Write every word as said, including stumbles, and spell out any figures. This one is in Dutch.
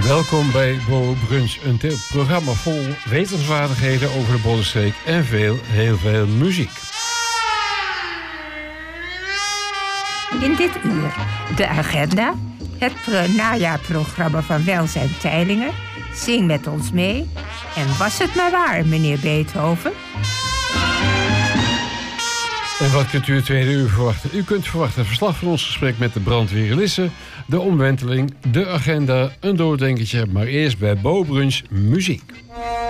Welkom bij Bo Brunch, een te- programma vol wetenswaardigheden over de Bollenstreek en veel, heel veel muziek. In dit uur de agenda, het pre- najaarprogramma van Welzijn Teylingen, Zing met ons mee en Was het maar waar, meneer Beethoven? En wat kunt u het tweede uur verwachten? U kunt verwachten een verslag van ons gesprek met de brandweer Lisse, de omwenteling, de agenda, een doordenkertje, maar eerst bij Bo Brunch muziek.